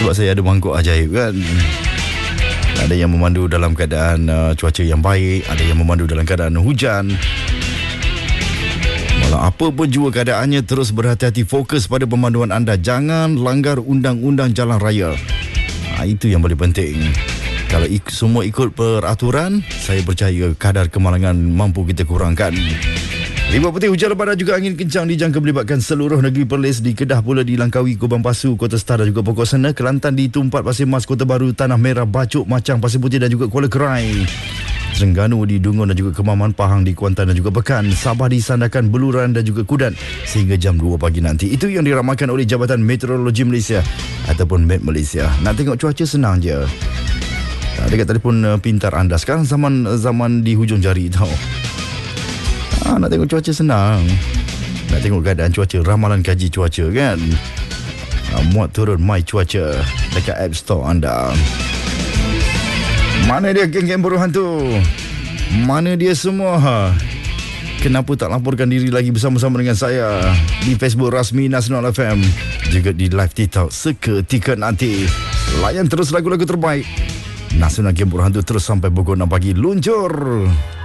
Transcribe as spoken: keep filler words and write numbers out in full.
Sebab saya ada mangkuk ajaib kan. Ada yang memandu dalam keadaan uh, cuaca yang baik, ada yang memandu dalam keadaan hujan. Malah apa pun jua keadaannya, terus berhati-hati, fokus pada pemanduan anda. Jangan langgar undang-undang jalan raya. Ha, itu yang paling penting. Kalau ik- semua ikut peraturan, saya percaya kadar kemalangan mampu kita kurangkan. Ribuan putih, hujan lebat dan juga angin kencang dijangka melibatkan seluruh negeri Perlis. Di Kedah pula, di Langkawi, Kubang Pasu, Kota Setar dan juga Pokok Sena. Kelantan, di Tumpat, Pasir Mas, Kota Baru, Tanah Merah, Bacok, Macang, Pasir Putih dan juga Kuala Kerai. Terengganu, di Dungun dan juga Kemaman, Pahang, di Kuantan dan juga Pekan. Sabah, di Sandakan, Beluran dan juga Kudat sehingga jam dua pagi nanti. Itu yang diramalkan oleh Jabatan Meteorologi Malaysia ataupun Met Malaysia. Nak tengok cuaca senang je. Dekat telefon pintar anda. Sekarang zaman zaman di hujung jari tau. Ha, nak tengok cuaca senang. Nak tengok keadaan cuaca, ramalan kaji cuaca kan. Ha, muat turun My Cuaca dekat App Store anda. Mana dia geng-geng buruh hantu? Mana dia semua? Ha? Kenapa tak laporkan diri lagi bersama-sama dengan saya di Facebook rasmi Nasional F M, juga di live TikTok seketika nanti. Layan terus lagu-lagu terbaik Nasional Game Buruh Hantu terus sampai pukul enam pagi. Luncur.